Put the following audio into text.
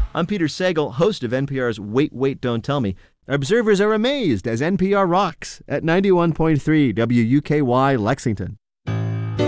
I'm Peter Sagal, host of NPR's Wait, Wait, Don't Tell Me. Observers are amazed as NPR rocks at 91.3 WUKY Lexington.